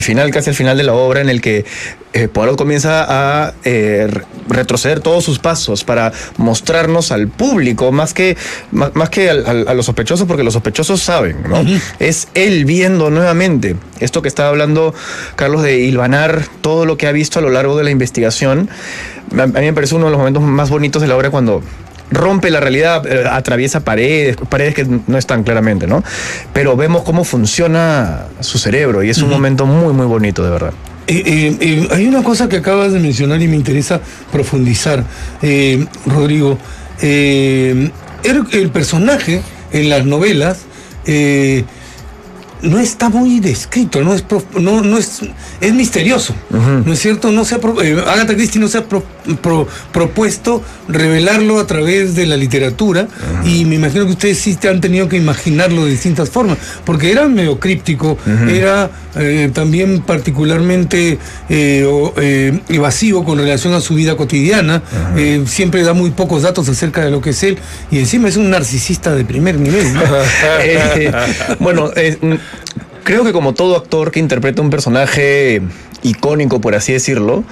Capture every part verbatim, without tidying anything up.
final, casi al final de la obra, en el que eh, Poirot comienza a eh, retroceder todos sus pasos para mostrarnos al público, más que, más, más que al, al, a los sospechosos, porque los sospechosos saben, ¿no? Uh-huh. Es él viendo nuevamente esto que estaba hablando Carlos, de hilvanar todo lo que ha visto a lo largo de la investigación. A, a mí me parece uno de los momentos más bonitos de la obra, cuando rompe la realidad, eh, atraviesa paredes, paredes que no están claramente, ¿no? Pero vemos cómo funciona su cerebro, y es un uh-huh. momento muy, muy bonito, de verdad. Eh, eh, eh, hay una cosa que acabas de mencionar y me interesa profundizar, eh, Rodrigo. Eh, el, el personaje en las novelas eh, no está muy descrito, no es prof, no, no es es misterioso, uh-huh. ¿no es cierto? No se ha pro, eh, Agatha Christie no se ha pro, pro, propuesto revelarlo a través de la literatura, uh-huh. y me imagino que ustedes sí han tenido que imaginarlo de distintas formas, porque era medio críptico, uh-huh. era eh, también particularmente eh, o, eh, evasivo con relación a su vida cotidiana, uh-huh. eh, siempre da muy pocos datos acerca de lo que es él, y encima es un narcisista de primer nivel, ¿no? eh, bueno, eh, creo que como todo actor que interpreta un personaje icónico, por así decirlo,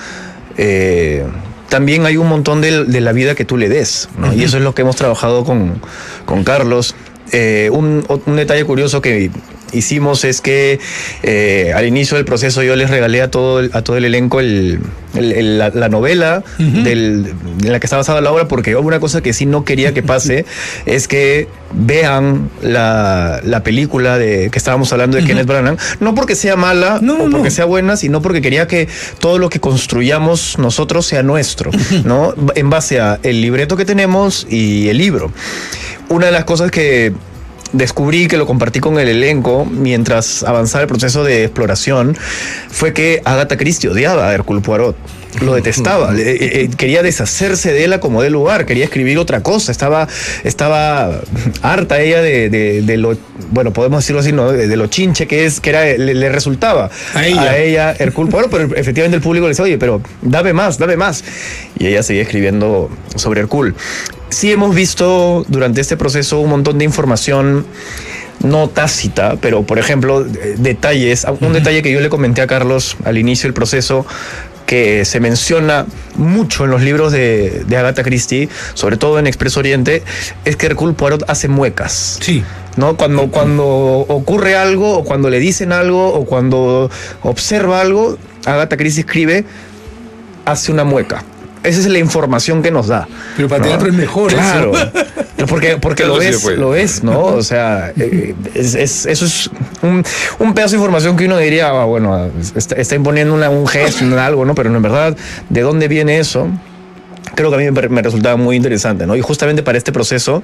eh, también hay un montón de, de la vida que tú le des, ¿no? Uh-huh. Y eso es lo que hemos trabajado con, con Carlos. Eh, un, un detalle curioso que hicimos es que eh, al inicio del proceso yo les regalé a todo el, a todo el elenco el, el, el, la, la novela uh-huh. del, en la que está basada la obra, porque una cosa que sí no quería que pase es que vean la, la película de que estábamos hablando de uh-huh. Kenneth Branagh, no porque sea mala no, o porque no. sea buena, sino porque quería que todo lo que construyamos nosotros sea nuestro, uh-huh. ¿no? En base a el libreto que tenemos y el libro. Una de las cosas que descubrí, que lo compartí con el elenco mientras avanzaba el proceso de exploración, fue que Agatha Christie odiaba a Hercule Poirot. Lo detestaba, eh, eh, quería deshacerse de él a como de lugar, quería escribir otra cosa, estaba, estaba harta ella de, de, de lo, bueno, podemos decirlo así, ¿no? De, de lo chinche que es, que era, le, le resultaba a ella, a ella Hercule Poirot, pero efectivamente el público le decía, oye, pero dame más, dame más, y ella seguía escribiendo sobre Hercule. Sí hemos visto durante este proceso un montón de información no tácita, pero por ejemplo, detalles, un uh-huh. detalle que yo le comenté a Carlos al inicio del proceso, que se menciona mucho en los libros de, de Agatha Christie, sobre todo en Expreso Oriente, es que Hercule Poirot hace muecas. Sí. ¿No? Cuando, cuando ocurre algo, o cuando le dicen algo, o cuando observa algo, Agatha Christie escribe, hace una mueca. Esa es la información que nos da. Pero para ¿no? teatro es mejor, claro. Eso. Porque, porque lo ves, lo ves, ¿no? O sea, eh, es, es, eso es un, un pedazo de información que uno diría, ah, bueno, está, está imponiendo una, un gesto, algo, ¿no? Pero en verdad, ¿de dónde viene eso? Creo que a mí me, me resultaba muy interesante, ¿no? Y justamente para este proceso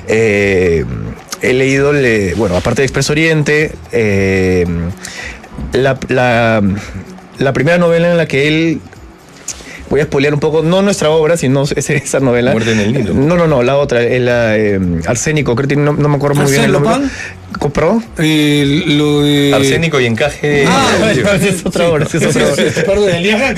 eh, he leído, le, bueno, aparte de Expreso Oriente, eh, la, la, la primera novela en la que él... Voy a spoilear un poco, no nuestra obra, sino esa novela. Muerte en el Nilo. No, no, no, la otra, el eh, Arsénico, creo que no, no me acuerdo muy bien el nombre. ¿Compró? Eh, lo de... Arsénico y encaje. Ah, bueno, es otra obra, es otra obra. Perdón,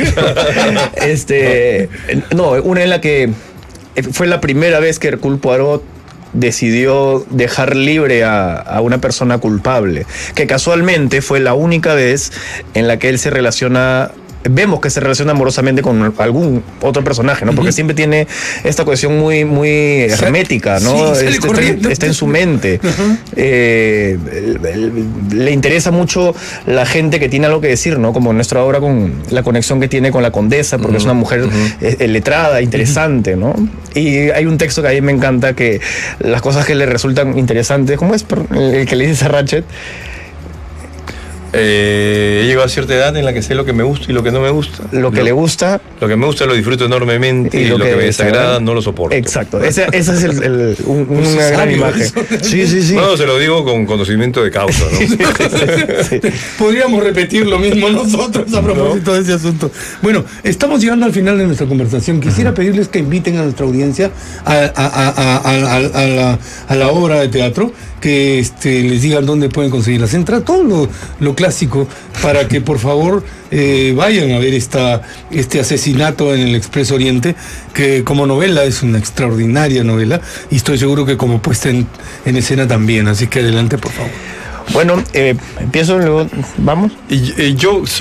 el Este, no, una en la que fue la primera vez que Hercule Poirot decidió dejar libre a, a una persona culpable, que casualmente fue la única vez en la que él se relaciona... Vemos que se relaciona amorosamente con algún otro personaje, ¿no? Porque uh-huh. siempre tiene esta cuestión muy, muy hermética, ¿no? Sí, este, está, está en su mente. Uh-huh. Eh, le interesa mucho la gente que tiene algo que decir, ¿no? Como en nuestra obra, con la conexión que tiene con la condesa, porque uh-huh. es una mujer uh-huh. letrada, interesante, ¿no? Y hay un texto que a mí me encanta, que las cosas que le resultan interesantes, ¿cómo es? El que le dice a Ratchet. Eh, he llegado a cierta edad en la que sé lo que me gusta y lo que no me gusta. Lo que lo, le gusta. Lo que me gusta lo disfruto enormemente y, y lo, lo que, que me desagrada no lo soporto. Exacto. Esa, esa es el, el, un, una gran sabio, imagen. Eso. Sí, sí, sí. No, se lo digo con conocimiento de causa, ¿no? sí, sí, sí. Podríamos repetir lo mismo nosotros a propósito ¿No? de ese asunto. Bueno, estamos llegando al final de nuestra conversación. Quisiera uh-huh. pedirles que inviten a nuestra audiencia a, a, a, a, a, a, la, a la obra de teatro, que este, les digan dónde pueden conseguir las entradas, todo lo, lo clásico, para que por favor eh, vayan a ver esta, este asesinato en el Expreso Oriente, que como novela es una extraordinaria novela, y estoy seguro que como puesta en, en escena también, así que adelante por favor. Bueno, eh, empiezo luego, ¿vamos? Y, y yo